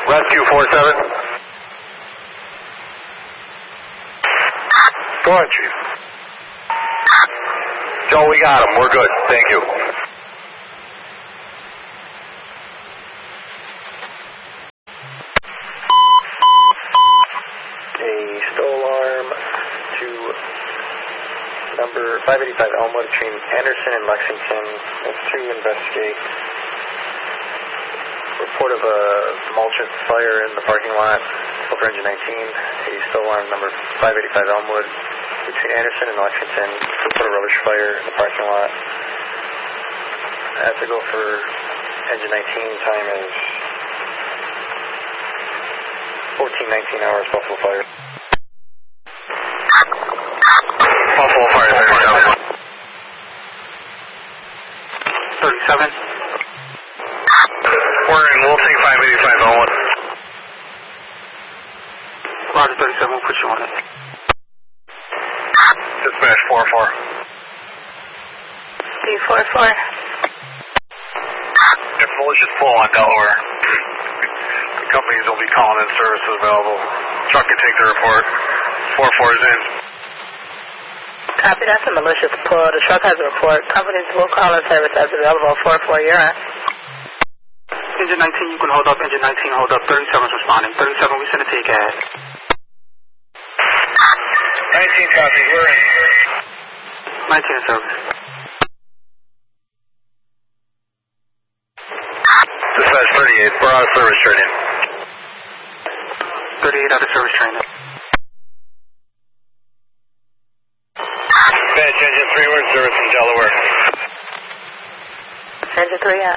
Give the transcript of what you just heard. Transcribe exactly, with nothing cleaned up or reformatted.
Rescue four seven. Go ahead, Chief. Joe, we got him. We're good. Thank you. A stow alarm to number five eighty-five Elmwood between Anderson and Lexington. That's to investigate report of a mulch fire in the parking lot over engine nineteen. A stow alarm number five eighty-five Elmwood between Anderson and Lexington. Report a rubbish fire in the parking lot. I have to go for engine nineteen. Time is fourteen nineteen hours. Buffalo Fire. Buffalo Fire, thirty-seven. thirty-seven. We're in, we'll take five eighty-five Elmwood. Roger, thirty-seven, we'll put you on it. Dispatch four four. D four four. If malicious flow on Delaware, the companies will be calling in services available. Truck can take the report. four four is in. Copy, that's a malicious pull. The truck has a report. Companies will call in service as available. four four, you're on. Engine nineteen, you can hold up. Engine nineteen, hold up. thirty-seven's responding. thirty-seven, we send a take ad. nineteen copy, we're in. nineteen in service. Dispatch thirty-eight, we're out of service training. thirty-eight out of service training. Dispatch engine three, we're in service in Delaware. Engine three, on.